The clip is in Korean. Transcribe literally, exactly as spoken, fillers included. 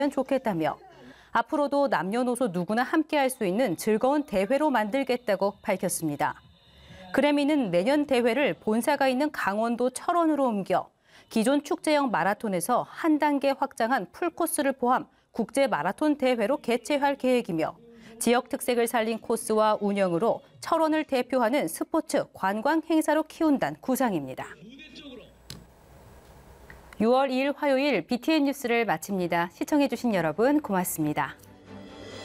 좋겠다며 앞으로도 남녀노소 누구나 함께할 수 있는 즐거운 대회로 만들겠다고 밝혔습니다. 그래미는 내년 대회를 본사가 있는 강원도 철원으로 옮겨 기존 축제형 마라톤에서 한 단계 확장한 풀코스를 포함 국제 마라톤 대회로 개최할 계획이며 지역 특색을 살린 코스와 운영으로 철원을 대표하는 스포츠 관광 행사로 키운다는 구상입니다. 유월 이일 화요일 비티엔 뉴스를 마칩니다. 시청해주신 여러분 고맙습니다.